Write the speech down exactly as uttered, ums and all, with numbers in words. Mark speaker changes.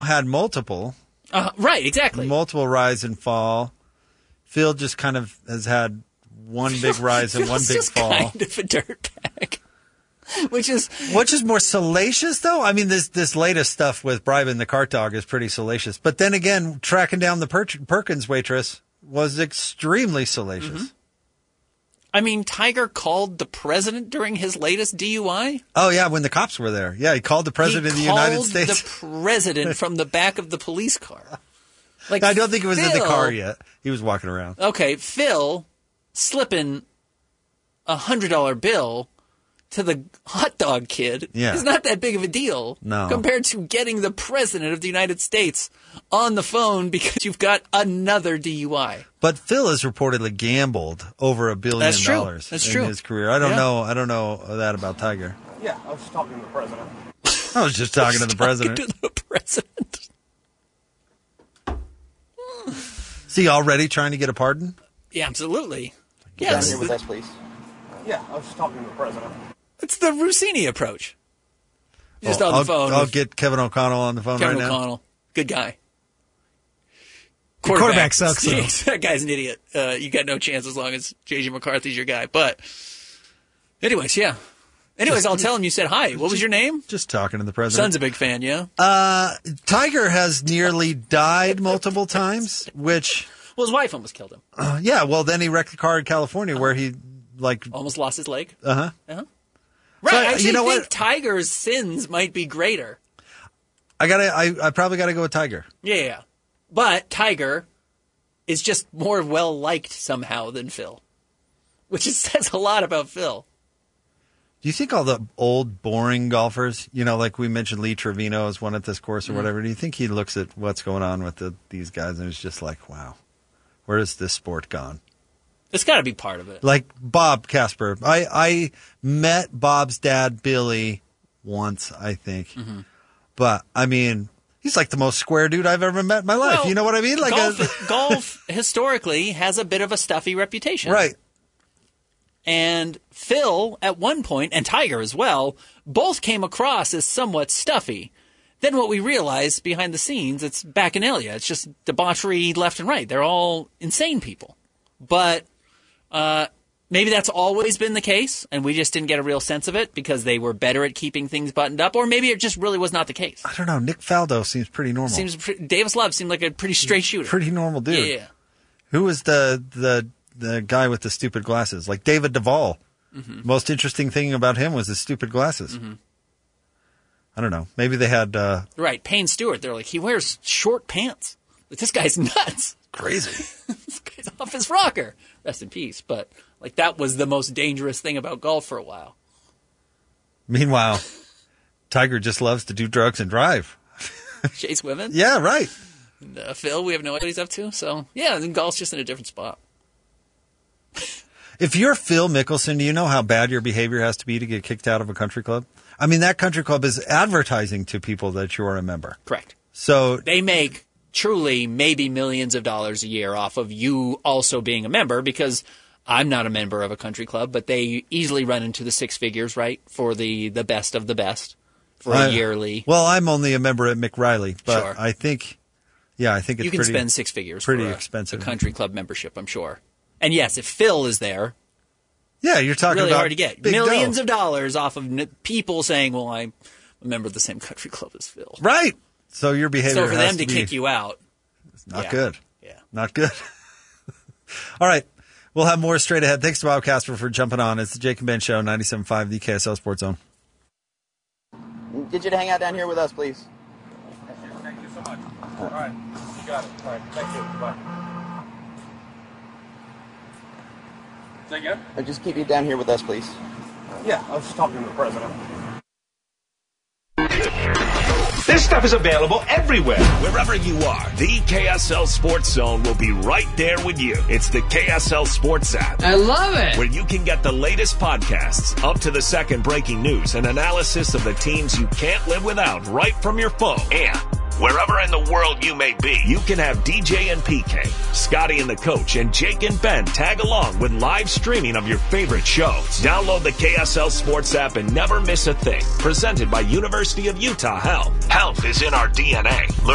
Speaker 1: had multiple.
Speaker 2: Uh, right, exactly.
Speaker 1: Multiple rise and fall. Phil just kind of has had one big rise and one big
Speaker 2: just
Speaker 1: fall.
Speaker 2: Kind of a dirtbag. Which is
Speaker 1: which is more salacious, though. I mean, this this latest stuff with bribing the cart dog is pretty salacious. But then again, tracking down the Per- Perkins waitress was extremely salacious.
Speaker 2: Mm-hmm. I mean, Tiger called the president during his latest D U I.
Speaker 1: Oh yeah, when the cops were there. Yeah, he called the president
Speaker 2: he
Speaker 1: of the United States.
Speaker 2: He called the president from the back of the police car. Like
Speaker 1: I don't think it was
Speaker 2: Phil,
Speaker 1: in the car yet. He was walking around.
Speaker 2: Okay, Phil slipping a hundred dollar bill to the hot dog kid
Speaker 1: yeah.
Speaker 2: is not that big of a deal
Speaker 1: no.
Speaker 2: compared to getting the president of the United States on the phone because you've got another D U I.
Speaker 1: But Phil has reportedly gambled over a billion
Speaker 2: That's true.
Speaker 1: dollars
Speaker 2: That's
Speaker 1: in
Speaker 2: true.
Speaker 1: his career. I don't
Speaker 2: yeah.
Speaker 1: know. I don't know that about Tiger.
Speaker 3: Yeah, I was just talking to the president.
Speaker 1: I was just talking to the president.
Speaker 2: To the president.
Speaker 1: Is he already trying to get a pardon?
Speaker 2: Yeah, absolutely.
Speaker 3: Get
Speaker 2: Yes.
Speaker 3: down here with us, please. Yeah, I was just talking to the president.
Speaker 2: It's the Rossini approach. Just
Speaker 1: oh,
Speaker 2: on the
Speaker 1: I'll,
Speaker 2: phone.
Speaker 1: I'll
Speaker 2: with
Speaker 1: get Kevin O'Connell on the phone
Speaker 2: Kevin
Speaker 1: right
Speaker 2: O'Connell. Good guy.
Speaker 4: The quarterback sucks, though.
Speaker 2: That guy's an idiot. Uh, you got no chance as long as J J McCarthy's your guy. But anyways, yeah. Anyways,
Speaker 1: Just-
Speaker 2: I'll tell him you said hi. What was your name?
Speaker 1: Just talking to the president.
Speaker 2: Son's a big fan, yeah?
Speaker 1: Uh, Tiger has nearly died multiple times, which...
Speaker 2: Well, his wife almost killed him.
Speaker 1: Uh, yeah, well, then he wrecked a car in California where he, like...
Speaker 2: Almost lost his leg.
Speaker 1: Uh-huh.
Speaker 2: Uh-huh. Right,
Speaker 1: So,
Speaker 2: I actually
Speaker 1: you know
Speaker 2: think
Speaker 1: what?
Speaker 2: Tiger's sins might be greater.
Speaker 1: I gotta, I, I probably gotta go with Tiger.
Speaker 2: Yeah, yeah, yeah. But Tiger is just more well-liked somehow than Phil. Which is, says a lot about Phil.
Speaker 1: Do you think all the old, boring golfers, you know, like we mentioned Lee Trevino has won at this course or
Speaker 2: Mm.
Speaker 1: whatever, do you think he looks at what's going on with the, these guys and is just like, wow, where has this sport gone?
Speaker 2: It's got to be part of it.
Speaker 1: Like Bob Casper. I, I met Bob's dad, Billy, once, I think.
Speaker 2: Mm-hmm.
Speaker 1: But, I mean, he's like the most square dude I've ever met in my life.
Speaker 2: Well,
Speaker 1: you know what I mean? Like
Speaker 2: golf,
Speaker 1: a,
Speaker 2: golf historically has a bit of a stuffy reputation.
Speaker 1: Right.
Speaker 2: And Phil, at one point, and Tiger as well, both came across as somewhat stuffy. Then what we realized behind the scenes, it's bacchanalia. It's just debauchery left and right. They're all insane people. But uh, maybe that's always been the case, and we just didn't get a real sense of it because they were better at keeping things buttoned up, or maybe it just really was not the case.
Speaker 1: I don't know. Nick Faldo seems pretty normal.
Speaker 2: Seems pre- Davis Love seemed like a pretty straight shooter.
Speaker 1: Pretty normal dude.
Speaker 2: Yeah, yeah.
Speaker 1: Who was the the the guy with the stupid glasses? Like David Duvall.
Speaker 2: Mm-hmm.
Speaker 1: Most interesting thing about him was his stupid glasses.
Speaker 2: Mm-hmm.
Speaker 1: I don't know. Maybe they had uh,
Speaker 2: Right, Payne Stewart. They're like, he wears short pants. Like, this guy's nuts.
Speaker 1: crazy.
Speaker 2: This guy's off his rocker. Rest in peace. But like that was the most dangerous thing about golf for a while.
Speaker 1: Meanwhile, Tiger just loves to do drugs and drive.
Speaker 2: Chase women.
Speaker 1: Yeah, right.
Speaker 2: And, uh, Phil, we have no idea what he's up to. So yeah, then golf's just in a different spot.
Speaker 1: If you're Phil Mickelson, do you know how bad your behavior has to be to get kicked out of a country club? I mean, that country club is advertising to people that you are a member.
Speaker 2: Correct.
Speaker 1: So
Speaker 2: They make truly maybe millions of dollars a year off of you also being a member, because I'm not a member of a country club, but they easily run into the six figures, right, for the, the best of the best for a
Speaker 1: I-
Speaker 2: yearly.
Speaker 1: Well, I'm only a member at
Speaker 2: Sure.
Speaker 1: McRiley, but I think, yeah, I think it's
Speaker 2: You can
Speaker 1: pretty,
Speaker 2: spend six figures
Speaker 1: pretty
Speaker 2: for a,
Speaker 1: expensive.
Speaker 2: a country club membership, I'm sure. And yes, if Phil is there,
Speaker 1: Yeah, you're talking
Speaker 2: really
Speaker 1: about
Speaker 2: hard to get.
Speaker 1: big
Speaker 2: Millions
Speaker 1: dough.
Speaker 2: of dollars off of n- people saying, well, I'm a member of the same country club as Phil.
Speaker 1: Right. So your behavior
Speaker 2: So for
Speaker 1: has
Speaker 2: them to
Speaker 1: be
Speaker 2: kick you out,
Speaker 1: not
Speaker 2: yeah.
Speaker 1: good.
Speaker 2: Yeah.
Speaker 1: Not good. All right. We'll have more straight ahead. Thanks to Bob Casper for jumping on. It's the Jake and Ben Show, ninety-seven point five, the K S L Sports Zone.
Speaker 3: Get you to hang out down here with us, please.
Speaker 5: Thank you so much. All right. You got it. All right. Thank you. Bye. Say again?
Speaker 3: Uh, Just keep you down here with us, please.
Speaker 5: Yeah, I was just talking to the president.
Speaker 6: This stuff is available everywhere. Wherever you are, the K S L Sports Zone will be right there with you. It's the K S L Sports app.
Speaker 7: I love it.
Speaker 6: Where you can get the latest podcasts, up to the second breaking news, and analysis of the teams you can't live without right from your phone. And wherever in the world you may be, you can have D J and P K, Scotty and the Coach, and Jake and Ben tag along with live streaming of your favorite shows. Download the K S L Sports app and never miss a thing. Presented by University of Utah Health. Health is in our D N A. Learn